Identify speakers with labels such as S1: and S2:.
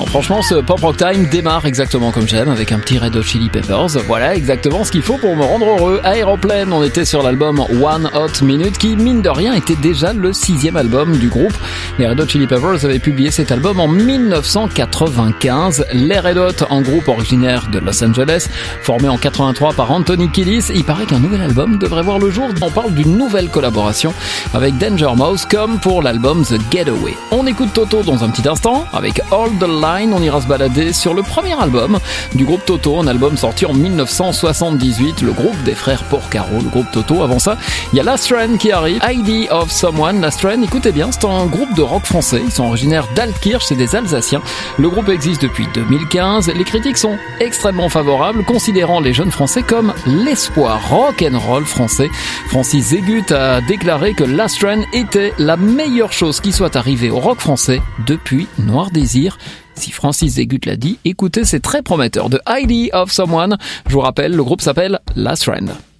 S1: Franchement, ce Pop Rock Time démarre exactement comme j'aime, avec un petit Red Hot Chili Peppers. Voilà exactement ce qu'il faut pour me rendre heureux. Aéroplane, on était sur l'album One Hot Minute, qui, mine de rien, était déjà le 6e album du groupe. Les Red Hot Chili Peppers avaient publié cet album en 1995. Les Red Hot, un groupe originaire de Los Angeles, formé en 83 par Anthony Kiedis. Il paraît qu'un nouvel album devrait voir le jour. On parle d'une nouvelle collaboration avec Danger Mouse, comme pour l'album The Getaway. On écoute Toto dans un petit instant. Avec All the Line, on ira se balader sur le premier album du groupe Toto, un album sorti en 1978, le groupe des frères Porcaro, le groupe Toto. Avant ça, il y a Last Train qui arrive, ID of Someone. Last Train, écoutez bien, c'est un groupe de rock français. Ils sont originaires d'Altkirch, c'est des Alsaciens. Le groupe existe depuis 2015. Les critiques sont extrêmement favorables, considérant les jeunes Français comme l'espoir rock'n'roll français. Francis Zégut a déclaré que Last Train était la meilleure chose qui soit arrivée au rock français depuis Noir Désir. Si Francis Zégut l'a dit, écoutez, c'est très prometteur. De ID of Someone, je vous rappelle, le groupe s'appelle Last Train.